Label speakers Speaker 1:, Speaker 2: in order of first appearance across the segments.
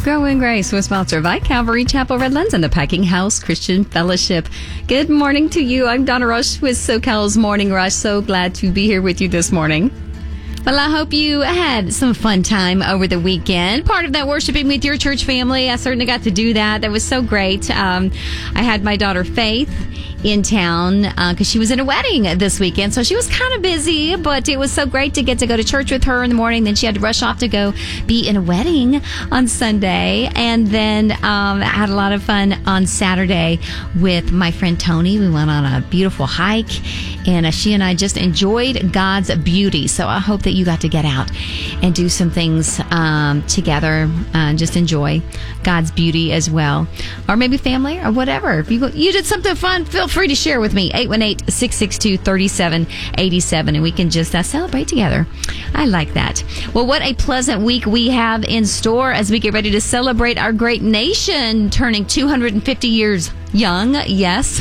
Speaker 1: Grow in Grace was sponsored by Calvary Chapel Redlands and the Packing House Christian Fellowship. Good morning to you. I'm Donna Rush with SoCal's Morning Rush. So glad to be here with you this morning. Well, I hope you had some fun time over the weekend. Part of that worshiping with your church family. I certainly got to do that. That was so great. I had my daughter Faith in town because she was in a wedding this weekend. So she was kind of busy, but it was so great to get to go to church with her in the morning. Then she had to rush off to go be in a wedding on Sunday. And then I had a lot of fun on Saturday with my friend Tony. We went on a beautiful hike, and she and I just enjoyed God's beauty. So I hope that you got to get out and do some things together, just enjoy God's beauty as well. Or maybe family or whatever. If you did something fun, feel free to share with me. 818-662-3787, and we can just celebrate together. I like that. Well, what a pleasant week we have in store as we get ready to celebrate our great nation turning 250 years young. Yes.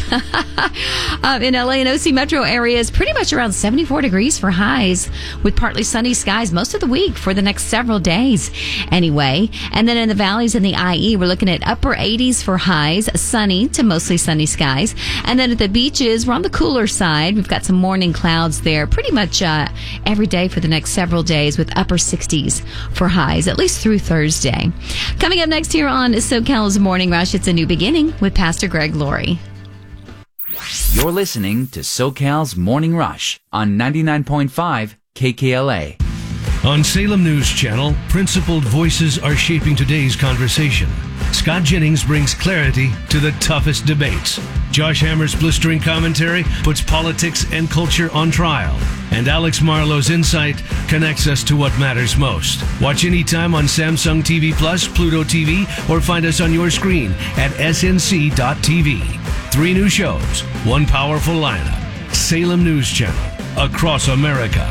Speaker 1: In LA and OC metro areas, pretty much around 74 degrees for highs with partly sunny skies most of the week for the next several days anyway. And then in the valleys and the IE, we're looking at upper 80s for highs, sunny to mostly sunny skies. And then at the beaches, we're on the cooler side. We've got some morning clouds there pretty much every day for the next several days with upper 60s for highs, at least through Thursday. Coming up next here on SoCal's Morning Rush, it's a new beginning with Pastor Greg Laurie.
Speaker 2: You're listening to SoCal's Morning Rush on 99.5 KKLA.
Speaker 3: On Salem News Channel, principled voices are shaping today's conversation. Scott Jennings brings clarity to the toughest debates. Josh Hammer's blistering commentary puts politics and culture on trial. And Alex Marlowe's insight connects us to what matters most. Watch anytime on Samsung TV Plus, Pluto TV, or find us on your screen at snc.tv. 3 new shows, 1 powerful lineup. Salem News Channel, across America.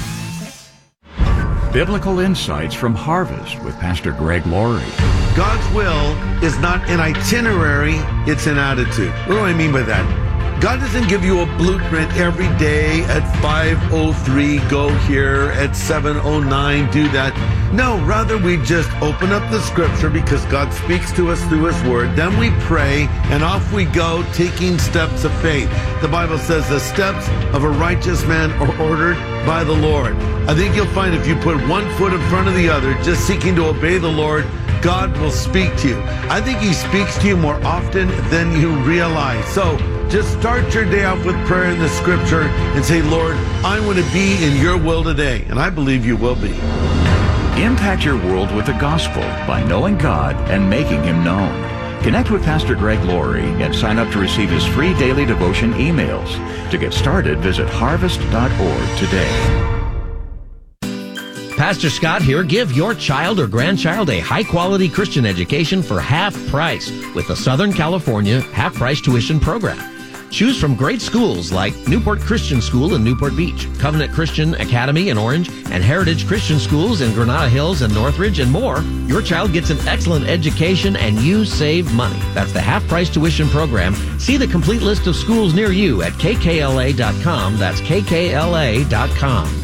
Speaker 4: Biblical Insights from Harvest with Pastor Greg Laurie.
Speaker 5: God's will is not an itinerary, it's an attitude. What do I mean by that? God doesn't give you a blueprint every day at 5:03, go here, at 7:09, do that. No, rather we just open up the scripture because God speaks to us through his word. Then we pray and off we go, taking steps of faith. The Bible says the steps of a righteous man are ordered by the Lord. I think you'll find if you put one foot in front of the other, just seeking to obey the Lord, God will speak to you. I think he speaks to you more often than you realize. So just start your day off with prayer in the scripture and say, Lord, I want to be in your will today. And I believe you will be.
Speaker 4: Impact your world with the gospel by knowing God and making him known. Connect with Pastor Greg Laurie and sign up to receive his free daily devotion emails. To get started, visit harvest.org today.
Speaker 6: Pastor Scott here. Give your child or grandchild a high-quality Christian education for half price with the Southern California half-price tuition program. Choose from great schools like Newport Christian School in Newport Beach, Covenant Christian Academy in Orange, and Heritage Christian Schools in Granada Hills and Northridge and more. Your child gets an excellent education and you save money. That's the half-price tuition program. See the complete list of schools near you at kkla.com. That's kkla.com.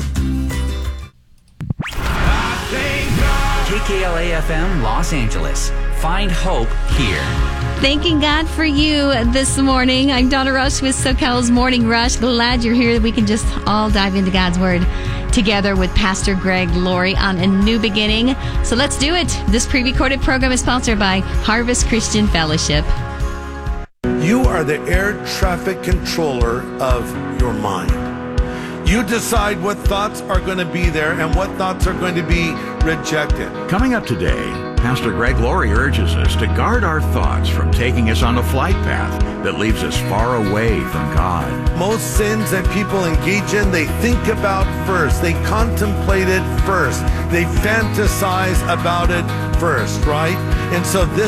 Speaker 2: KKLA FM Los Angeles. Find hope here.
Speaker 1: Thanking God for you this morning. I'm Donna Rush with SoCal's Morning Rush. Glad you're here that we can just all dive into God's Word together with Pastor Greg Laurie on a new beginning. So let's do it. This pre-recorded program is sponsored by Harvest Christian Fellowship.
Speaker 5: You are the air traffic controller of your mind. You decide what thoughts are going to be there and what thoughts are going to be rejected.
Speaker 4: Coming up today, Pastor Greg Laurie urges us to guard our thoughts from taking us on a flight path that leaves us far away from God.
Speaker 5: Most sins that people engage in, they think about first. They contemplate it first. They fantasize about it first, right? And so this